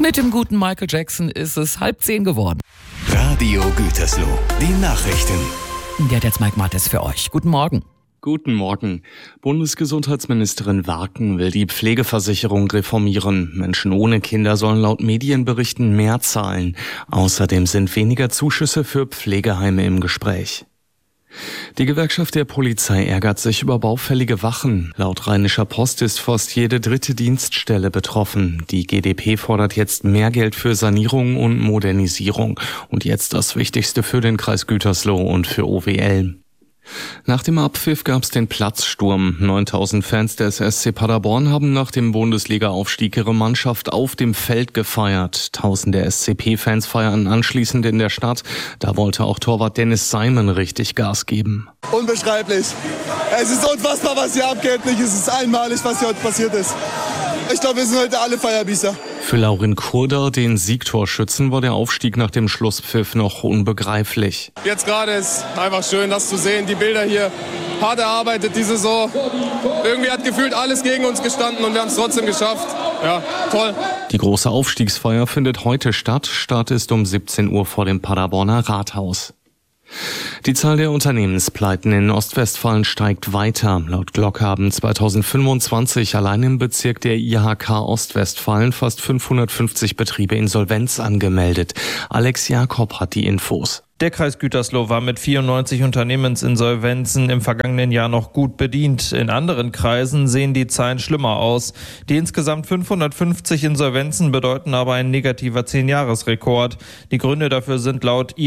Mit dem guten Michael Jackson ist es 9:30 geworden. Radio Gütersloh, die Nachrichten. Der hat jetzt Mike Martes für euch. Guten Morgen. Guten Morgen. Bundesgesundheitsministerin Warken will die Pflegeversicherung reformieren. Menschen ohne Kinder sollen laut Medienberichten mehr zahlen. Außerdem sind weniger Zuschüsse für Pflegeheime im Gespräch. Die Gewerkschaft der Polizei ärgert sich über baufällige Wachen. Laut Rheinischer Post ist fast jede dritte Dienststelle betroffen. Die GdP fordert jetzt mehr Geld für Sanierung und Modernisierung. Und jetzt das Wichtigste für den Kreis Gütersloh und für OWL. Nach dem Abpfiff gab es den Platzsturm. 9000 Fans des SC Paderborn haben nach dem Bundesliga-Aufstieg ihre Mannschaft auf dem Feld gefeiert. Tausende SCP-Fans feierten anschließend in der Stadt. Da wollte auch Torwart Dennis Simon richtig Gas geben. Unbeschreiblich. Es ist unfassbar, was hier abgeht. Es ist einmalig, was hier heute passiert ist. Ich glaube, wir sind heute alle Feierbiester. Für Laurin Kurder, den Siegtorschützen, war der Aufstieg nach dem Schlusspfiff noch unbegreiflich. Jetzt gerade ist einfach schön, das zu sehen. Die Bilder hier, hart erarbeitet die Saison. Irgendwie hat gefühlt alles gegen uns gestanden und wir haben es trotzdem geschafft. Ja, toll. Die große Aufstiegsfeier findet heute statt. Start ist um 17 Uhr vor dem Paderborner Rathaus. Die Zahl der Unternehmenspleiten in Ostwestfalen steigt weiter. Laut Glock haben 2025 allein im Bezirk der IHK Ostwestfalen fast 550 Betriebe Insolvenz angemeldet. Alex Jakob hat die Infos. Der Kreis Gütersloh war mit 94 Unternehmensinsolvenzen im vergangenen Jahr noch gut bedient. In anderen Kreisen sehen die Zahlen schlimmer aus. Die insgesamt 550 Insolvenzen bedeuten aber ein negativer 10-Jahres-Rekord. Die Gründe dafür sind laut